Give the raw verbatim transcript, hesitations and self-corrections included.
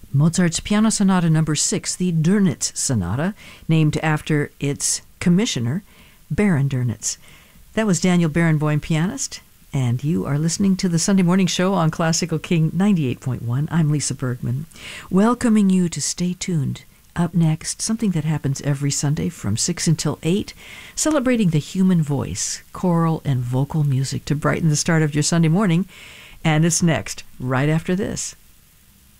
Mozart's Piano Sonata Number six, the Dönitz Sonata, named after its commissioner, Baron Dönitz. That was Daniel Barenboim, pianist, and you are listening to the Sunday Morning Show on Classical King ninety-eight point one. I'm Lisa Bergman, welcoming you to stay tuned. Up next, something that happens every Sunday from six until eight, celebrating the human voice, choral and vocal music to brighten the start of your Sunday morning. And it's next, right after this.